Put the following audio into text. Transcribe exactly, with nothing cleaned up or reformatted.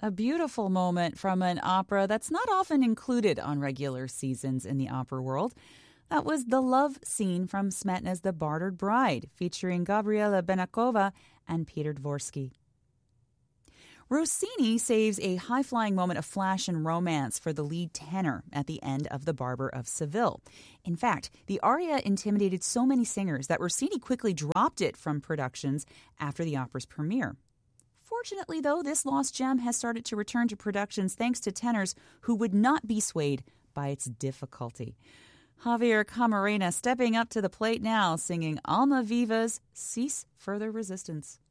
A beautiful moment from an opera that's not often included on regular seasons in the opera world. That was the love scene from Smetana's The Bartered Bride, featuring Gabriela Benakova and Peter Dvorsky. Rossini saves a high-flying moment of flash and romance for the lead tenor at the end of The Barber of Seville. In fact, the aria intimidated so many singers that Rossini quickly dropped it from productions after the opera's premiere. Fortunately, though, this lost gem has started to return to productions thanks to tenors who would not be swayed by its difficulty. Javier Camarena stepping up to the plate now, singing Alma Viva's Cease Further Resistance.